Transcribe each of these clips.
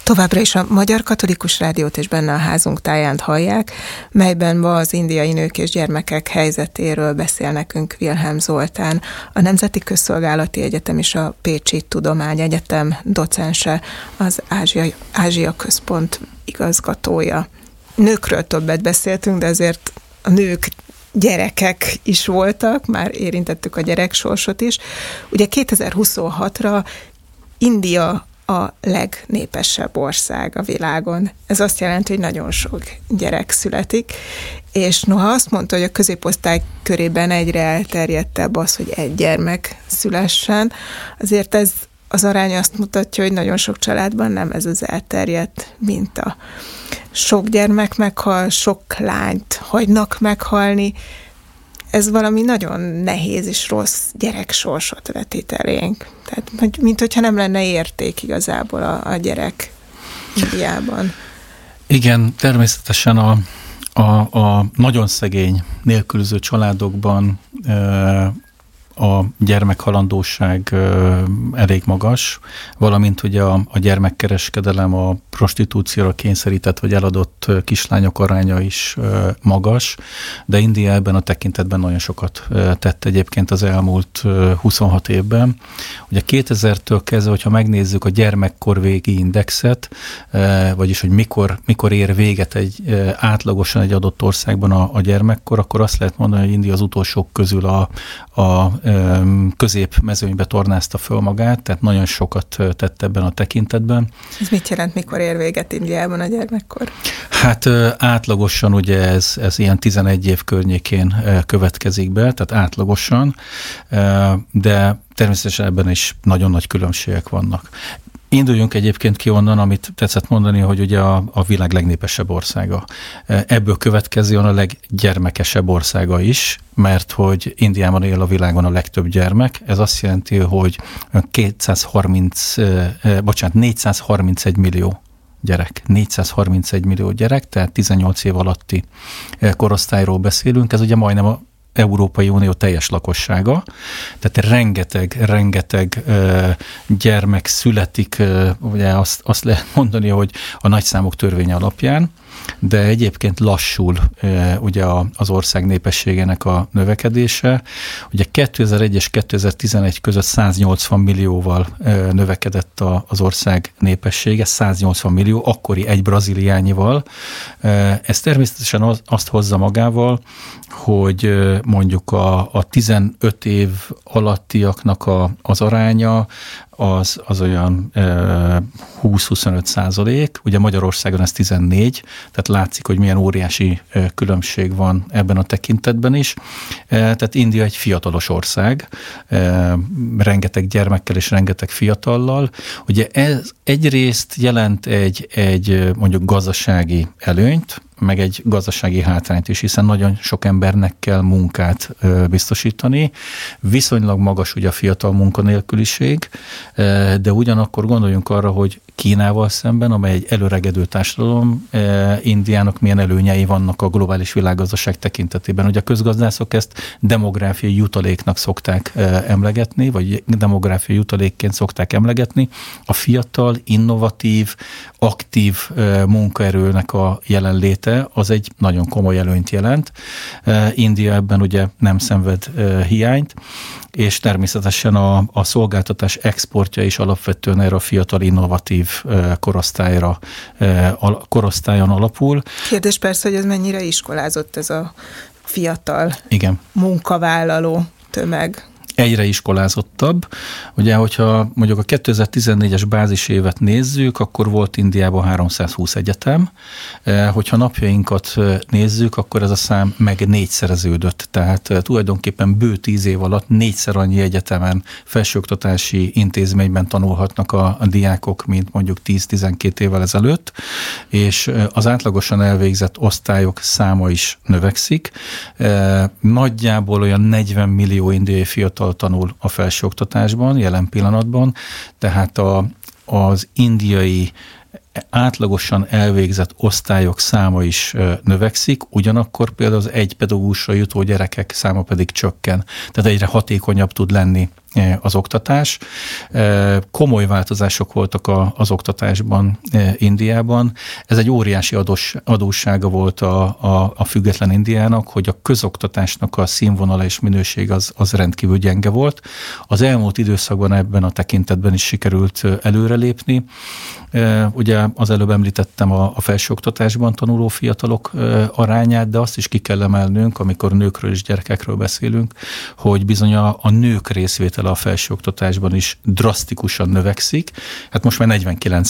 Továbbra is a Magyar Katolikus Rádiót és Benne a házunk táján hallják, melyben ma az indiai nők és gyermekek helyzetéről beszél nekünk Wilhelm Zoltán, a Nemzeti Közszolgálati Egyetem és a Pécsi Tudományegyetem docense, az Ázsia Központ igazgatója. Nőkről többet beszéltünk, de ezért a nők, gyerekek is voltak, már érintettük a gyereksorsot is. Ugye 2026-ra India a legnépesebb ország a világon. Ez azt jelenti, hogy nagyon sok gyerek születik, és noha azt mondta, hogy a középosztály körében egyre elterjedtebb az, hogy egy gyermek szülessen, azért ez az arány azt mutatja, hogy nagyon sok családban nem ez az elterjedt minta. Sok gyermek meghal, sok lányt hagynak meghalni, ez valami nagyon nehéz és rossz gyereksorsot vetít elénk. Tehát, mint hogyha nem lenne érték igazából a gyerek Indiában. Igen, természetesen a nagyon szegény, nélkülöző családokban a gyermekhalandóság elég magas, valamint ugye a gyermekkereskedelem, a prostitúcióra kényszerített vagy eladott kislányok aránya is magas, de India ebben a tekintetben nagyon sokat tett egyébként az elmúlt 26 évben. Ugye 2000-től kezdve, hogyha megnézzük a gyermekkorvégi indexet, vagyis hogy mikor ér véget átlagosan egy adott országban a gyermekkor, akkor azt lehet mondani, hogy India az utolsók közül a középmezőnybe tornázta föl magát, tehát nagyon sokat tett ebben a tekintetben. Ez mit jelent, mikor ér véget Indiában a gyermekkor? Hát átlagosan ugye ez ilyen 11 év környékén következik be, tehát átlagosan, de természetesen ebben is nagyon nagy különbségek vannak. Induljunk egyébként ki onnan, amit tetszett mondani, hogy ugye a világ legnépesebb országa. Ebből következően a leggyermekesebb országa is, mert hogy Indiában él a világon a legtöbb gyermek. Ez azt jelenti, hogy 431 millió gyerek. 431 millió gyerek, tehát 18 év alatti korosztályról beszélünk. Ez ugye majdnem a Európai Unió teljes lakossága, tehát rengeteg gyermek születik, ugye azt lehet mondani, hogy a nagyszámok törvénye alapján, de egyébként lassul ugye az ország népességének a növekedése. Ugye 2001 és 2011 között 180 millióval növekedett az ország népessége, 180 millió, akkori egy brazíliányival. Ez természetesen azt hozza magával, hogy mondjuk a 15 év alattiaknak az aránya az olyan 20-25%, ugye Magyarországon ez 14, tehát látszik, hogy milyen óriási különbség van ebben a tekintetben is. Tehát India egy fiatalos ország, rengeteg gyermekkel és rengeteg fiatallal. Ugye ez egyrészt jelent egy mondjuk gazdasági előnyt, meg egy gazdasági hátrányt is, hiszen nagyon sok embernek kell munkát biztosítani. Viszonylag magas ugye a fiatal munkanélküliség, de ugyanakkor gondoljunk arra, hogy Kínával szemben, amely egy előregedő társadalom, Indiának milyen előnyei vannak a globális világgazdaság tekintetében. Ugye a közgazdászok ezt demográfiai jutaléknak szokták emlegetni, vagy demográfiai jutalékként szokták emlegetni. A fiatal, innovatív, aktív munkaerőnek a jelenléte az egy nagyon komoly előnyt jelent. India ebben ugye nem szenved hiányt, és természetesen a szolgáltatás exportja is alapvetően erre a fiatal, innovatív korosztályon alapul. Kérdés persze, hogy ez mennyire iskolázott ez a fiatal Igen. munkavállaló tömeg. Egyre iskolázottabb. Ugye, hogyha mondjuk a 2014-es bázisévet nézzük, akkor volt Indiában 320 egyetem. Hogyha napjainkat nézzük, akkor ez a szám meg négyszereződött. Tehát tulajdonképpen bő 10 év alatt 4-szer annyi egyetemen, felsőoktatási intézményben tanulhatnak a diákok, mint mondjuk 10-12 évvel ezelőtt, és az átlagosan elvégzett osztályok száma is növekszik. Nagyjából olyan 40 millió indiai fiatal tanul a felsőoktatásban jelen pillanatban, tehát az indiai átlagosan elvégzett osztályok száma is növekszik, ugyanakkor például az egy pedagógusra jutó gyerekek száma pedig csökken. Tehát egyre hatékonyabb tud lenni az oktatás. Komoly változások voltak az oktatásban Indiában. Ez egy óriási adóssága volt a független Indiának, hogy a közoktatásnak a színvonala és minőség az rendkívül gyenge volt. Az elmúlt időszakban ebben a tekintetben is sikerült előrelépni. Ugye az előbb említettem a felsőoktatásban tanuló fiatalok arányát, de azt is ki kell emelnünk, amikor nőkről és gyerekekről beszélünk, hogy bizony a nők részvétele a felsőoktatásban is drasztikusan növekszik. Hát most már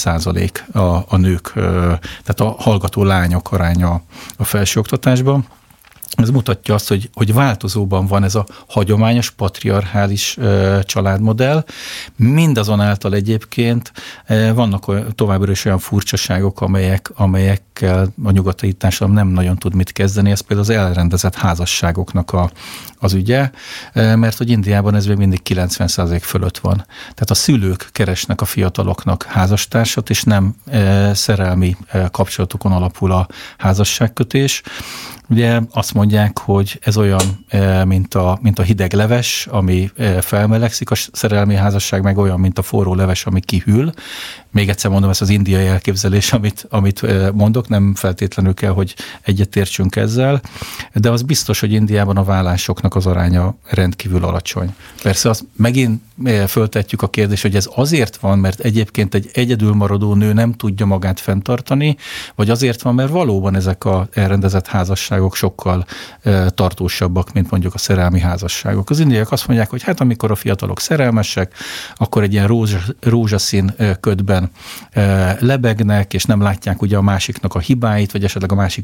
49% a nők, tehát a hallgató lányok aránya a felsőoktatásban. Ez mutatja azt, hogy változóban van ez a hagyományos patriarchális családmodell. Mindazonáltal egyébként vannak továbbra is olyan furcsaságok, amelyekkel a nyugati társadalom nem nagyon tud mit kezdeni. Ez például az elrendezett házasságoknak az ügye, mert hogy Indiában ez még mindig 90% fölött van. Tehát a szülők keresnek a fiataloknak házastársat, és nem szerelmi kapcsolatokon alapul a házasságkötés. Ugye azt mondják, hogy ez olyan, mint a hideg leves, ami felmelegszik, a szerelmi házasság meg olyan, mint a forró leves, ami kihűl. Még egyszer mondom, ez az indiai elképzelés, amit mondok, nem feltétlenül kell, hogy egyetértsünk ezzel, de az biztos, hogy Indiában a vállásoknak az aránya rendkívül alacsony. Persze azt megint föltetjük a kérdést, hogy ez azért van, mert egyébként egy egyedülmaradó nő nem tudja magát fenntartani, vagy azért van, mert valóban ezek a elrendezett házasságok sokkal tartósabbak, mint mondjuk a szerelmi házasságok. Az indiaiak azt mondják, hogy hát amikor a fiatalok szerelmesek, akkor egy ilyen rózsaszín ködben lebegnek, és nem látják ugye a másiknak a hibáit, vagy esetleg a másik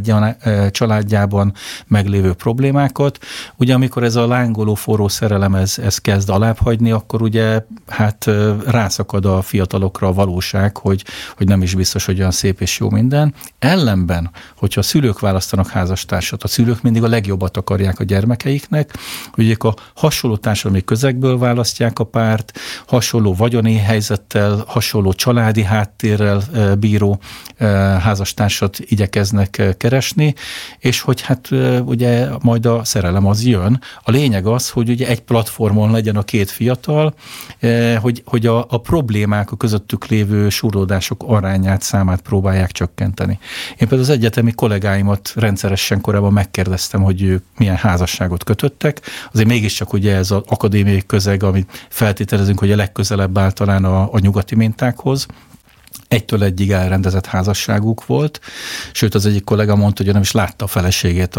családjában meglévő problémákat. Ugye amikor ez a lángoló forró szerelem ez kezd alábbhagyni, akkor ugye hát rászakad a fiatalokra a valóság, hogy nem is biztos, hogy olyan szép és jó minden. Ellenben, hogyha a szülők választanak házastársat, a szülők mindig a legjobbat akarják a gyermekeiknek, hogy ők a hasonló társadalmi közegből választják a párt, hasonló vagyoni helyzettel, hasonló családi háttérrel bíró házastársat igyekeznek keresni, és hogy hát ugye majd a szerelem az jön. A lényeg az, hogy ugye egy platformon legyen a két fiatal, hogy a problémák, a közöttük lévő súrlódások arányát, számát próbálják csökkenteni. Én például az egyetemi kollégáimat rendszeresen korábban megkérdeztem, hogy ők milyen házasságot kötöttek. Azért mégiscsak ugye ez az akadémiai közeg, amit feltételezünk, hogy a legközelebb áll talán a nyugati mintákhoz. 1-től 1-ig elrendezett házasságuk volt, sőt az egyik kollega mondta, hogy nem is látta a feleségét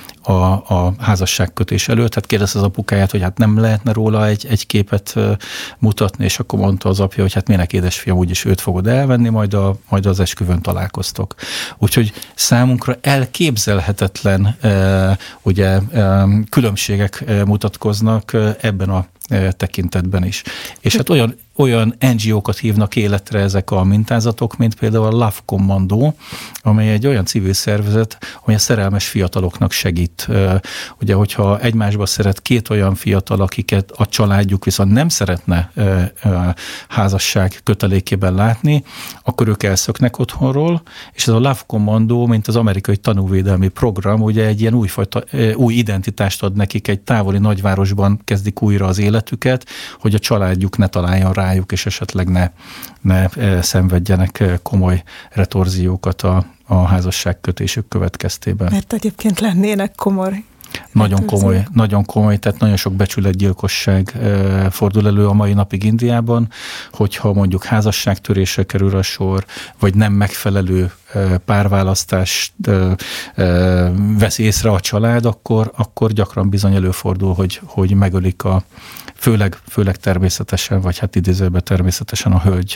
a házasságkötés előtt, hát kérdezte az apukáját, hogy hát nem lehetne róla egy képet mutatni, és akkor mondta az apja, hogy hát minek édesfiam, úgyis őt fogod elvenni, majd az esküvőn találkoztok. Úgyhogy számunkra elképzelhetetlen ugye különbségek mutatkoznak ebben a tekintetben is. És hát olyan NGO-kat hívnak életre ezek a mintázatok, mint például a Love Commando, amely egy olyan civil szervezet, amely a szerelmes fiataloknak segít. Ugye, hogyha egymásba szeret két olyan fiatal, akiket a családjuk viszont nem szeretne házasság kötelékében látni, akkor ők elszöknek otthonról, és ez a Love Commando, mint az amerikai tanúvédelmi program, ugye egy ilyen új identitást ad nekik, egy távoli nagyvárosban kezdik újra az életüket, hogy a családjuk ne találjon rájuk, és esetleg ne szenvedjenek komoly retorziókat a házasságkötésük következtében. Mert egyébként lennének komoly. Nagyon komoly, tehát nagyon sok becsületgyilkosság fordul elő a mai napig Indiában, hogyha mondjuk házasságtörésre kerül a sor, vagy nem megfelelő párválasztást vesz észre a család, akkor gyakran bizony előfordul, hogy megölik főleg természetesen, vagy hát idézőben természetesen a hölgy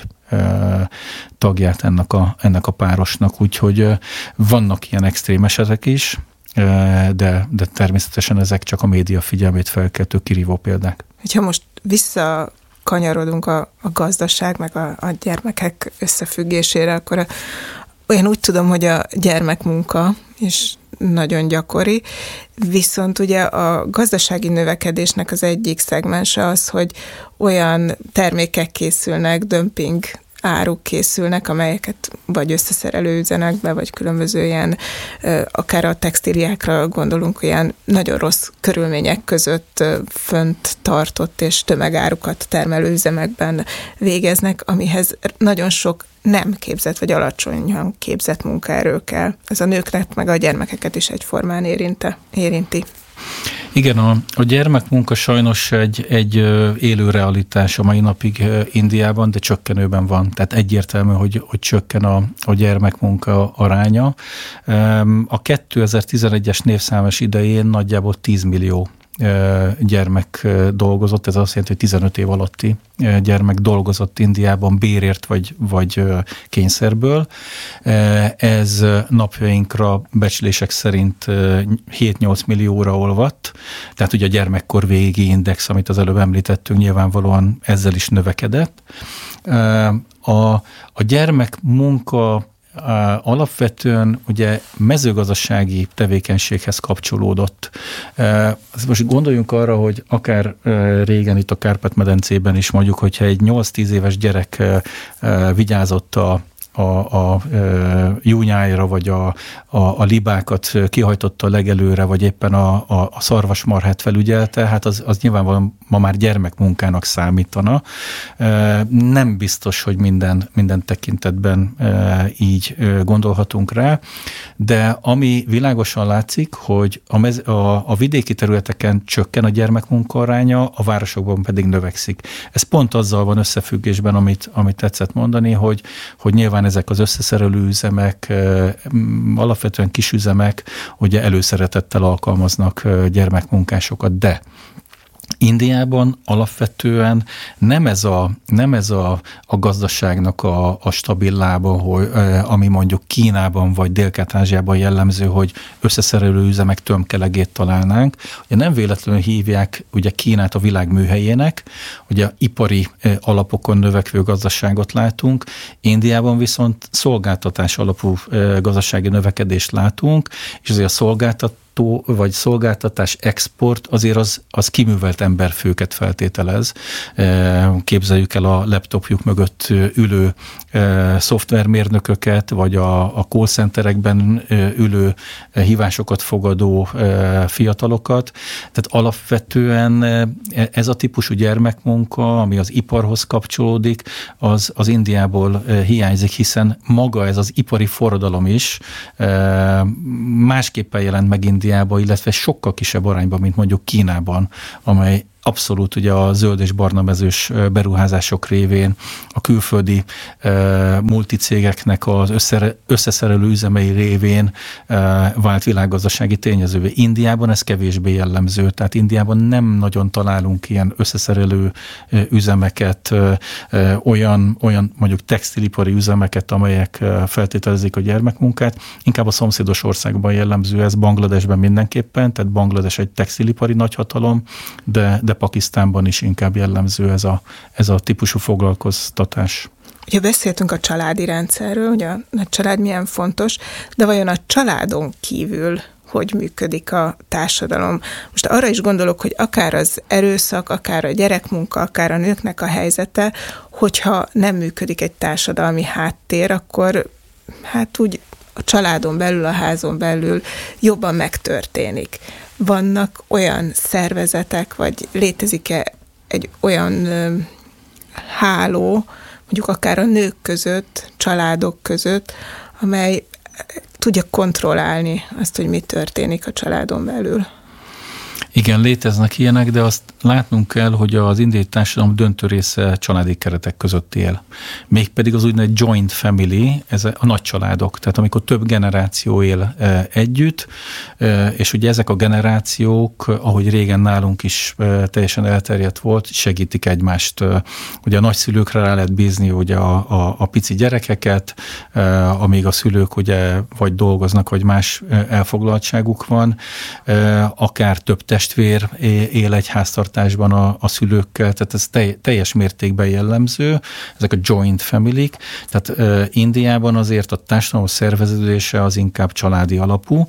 tagját ennek a párosnak. Úgyhogy vannak ilyen extrém esetek is, de természetesen ezek csak a média figyelmét felkeltő kirívó példák. Ha most visszakanyarodunk a gazdaság, meg a gyermekek összefüggésére, akkor én úgy tudom, hogy a gyermekmunka is nagyon gyakori, viszont ugye a gazdasági növekedésnek az egyik szegmense az, hogy olyan termékek készülnek dömping áruk készülnek, amelyeket vagy összeszerelő üzemekbe, vagy különböző ilyen, akár a textíliákra gondolunk, olyan nagyon rossz körülmények között fönt tartott és tömegárukat termelő üzemekben végeznek, amihez nagyon sok nem képzett, vagy alacsonyan képzett munkaerő kell. Ez a nőknek, meg a gyermekeket is egyformán érinti. Igen, a gyermekmunka sajnos egy élő realitás a mai napig Indiában, de csökkenőben van. Tehát egyértelmű, hogy csökken a gyermekmunka aránya. A 2011-es névszámos idején nagyjából 10 millió gyermek dolgozott, ez azt jelenti, hogy 15 év alatti gyermek dolgozott Indiában bérért vagy kényszerből. Ez napjainkra becslések szerint 7-8 millióra olvadt, tehát ugye a gyermekkor végi index, amit az előbb említettünk, nyilvánvalóan ezzel is növekedett. A gyermekmunka alapvetően ugye mezőgazdasági tevékenységhez kapcsolódott. Most gondoljunk arra, hogy akár régen itt a Kárpát-medencében is mondjuk, hogyha egy 8-10 éves gyerek vigyázott a júnyájra, vagy a libákat kihajtotta legelőre, vagy éppen a szarvasmarhát felügyelte, hát az nyilvánvalóan ma már gyermekmunkának számítana. Nem biztos, hogy minden tekintetben így gondolhatunk rá, de ami világosan látszik, hogy a vidéki területeken csökken a gyermekmunka aránya, a városokban pedig növekszik. Ez pont azzal van összefüggésben, amit tetszett mondani, hogy nyilván ezek az összeszerelő üzemek, alapvetően kisüzemek, ugye előszeretettel alkalmaznak gyermekmunkásokat, de Indiában alapvetően nem ez a gazdaságnak a stabil lába, ami mondjuk Kínában vagy Dél-Kelet-Ázsiában jellemző, hogy összeszerelő üzemek tömkelegét találnánk. Ugye nem véletlenül hívják ugye Kínát a világ műhelyének, ugye ipari alapokon növekvő gazdaságot látunk, Indiában viszont szolgáltatás alapú gazdasági növekedést látunk, és azért a szolgáltatás export azért az kiművelt emberfőket feltételez. Képzeljük el a laptopjuk mögött ülő szoftvermérnököket, vagy a call centerekben ülő hívásokat fogadó fiatalokat. Tehát alapvetően ez a típusú gyermekmunka, ami az iparhoz kapcsolódik, az Indiából hiányzik, hiszen maga ez az ipari forradalom is másképpen jelent meg Indiában, illetve sokkal kisebb arányban, mint mondjuk Kínában, amely abszolút ugye a zöld és barna mezős beruházások révén a külföldi multicégeknek az összeszerelő üzemei révén vált világgazdasági tényezővé. Indiában ez kevésbé jellemző, tehát Indiában nem nagyon találunk ilyen összeszerelő üzemeket, olyan mondjuk textilipari üzemeket, amelyek feltételezik a gyermekmunkát. Inkább a szomszédos országban jellemző ez, Bangladesben mindenképpen, tehát Banglades egy textilipari nagyhatalom, de Pakisztánban is inkább jellemző ez a típusú foglalkoztatás. Ugye beszéltünk a családi rendszerről, hogy a család milyen fontos, de vajon a családon kívül hogy működik a társadalom? Most arra is gondolok, hogy akár az erőszak, akár a gyerekmunka, akár a nőknek a helyzete, hogyha nem működik egy társadalmi háttér, akkor hát úgy a családon belül, a házon belül jobban megtörténik. Vannak olyan szervezetek, vagy létezik-e egy olyan háló, mondjuk akár a nők között, családok között, amely tudja kontrollálni azt, hogy mi történik a családon belül? Igen, léteznek ilyenek, de azt látnunk kell, hogy az indiai társadalom döntő része családi keretek között él. Mégpedig az úgynevezett joint family, ez a nagy családok, tehát amikor több generáció él együtt, és ugye ezek a generációk, ahogy régen nálunk is teljesen elterjedt volt, segítik egymást. Ugye a nagyszülőkre rá lehet bízni ugye a pici gyerekeket, amíg a szülők ugye vagy dolgoznak, vagy más elfoglaltságuk van, akár több testvér él egy háztartásban a szülőkkel, tehát ez teljes mértékben jellemző, ezek a joint family-k, tehát Indiában azért a társadalom szerveződése az inkább családi alapú.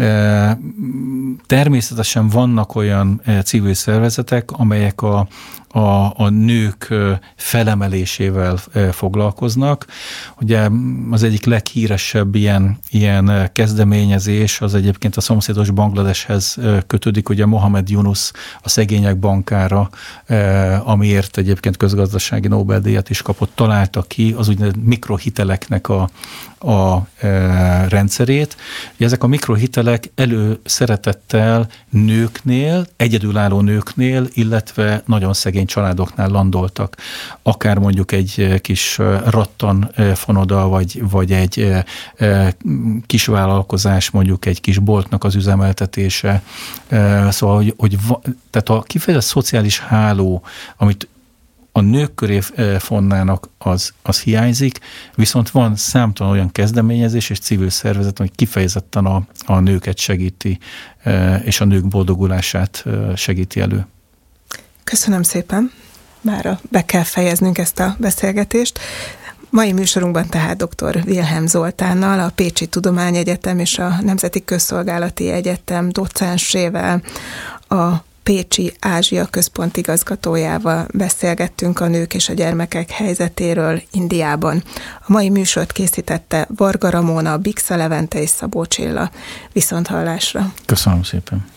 Természetesen vannak olyan civil szervezetek, amelyek a nők felemelésével foglalkoznak. Ugye az egyik leghíresebb ilyen kezdeményezés az egyébként a szomszédos Bangladeshez kötődik, ugye Mohamed Yunus, a szegények bankára, amiért egyébként közgazdasági Nobel-díjat is kapott, találta ki az úgynevezett mikrohiteleknek a rendszerét. Ezek a mikrohitelek előszeretettel nőknél, egyedülálló nőknél, illetve nagyon szegény családoknál landoltak. Akár mondjuk egy kis rattanfonoda, vagy egy kis vállalkozás, mondjuk egy kis boltnak az üzemeltetése. Szóval, tehát a kifejezett szociális háló, amit a nők köré fonnának, az hiányzik, viszont van számtalan olyan kezdeményezés és civil szervezet, hogy kifejezetten a nőket segíti, és a nők boldogulását segíti elő. Köszönöm szépen. Mára be kell fejeznünk ezt a beszélgetést. Mai műsorunkban tehát dr. Wilhelm Zoltánnal, a Pécsi Tudományegyetem és a Nemzeti Közszolgálati Egyetem docensével, a Pécsi Ázsia Központ igazgatójával beszélgettünk a nők és a gyermekek helyzetéről Indiában. A mai műsort készítette Varga Ramona, Biksa Levente és Szabó Csilla. Viszonthallásra. Köszönöm szépen.